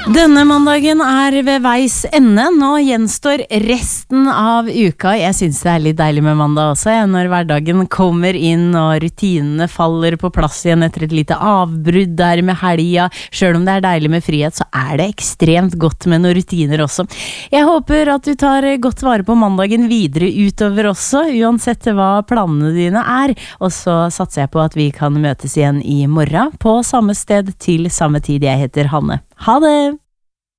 Denne mandagen ved veis ende. Nå gjenstår resten av uka. Jeg synes det litt deilig med mandag også, når hverdagen kommer inn og rutinene faller på plass igjen etter et lite avbrudd der med helga. Selv om det deilig med frihet, så det ekstremt godt med noen rutiner også. Jeg håper at du tar godt vare på mandagen videre utover også, uansett hva planene dine og så satser jeg på at vi kan møtes igjen i morgen på samme sted til samme tid. Jeg heter Hanne. Ha det!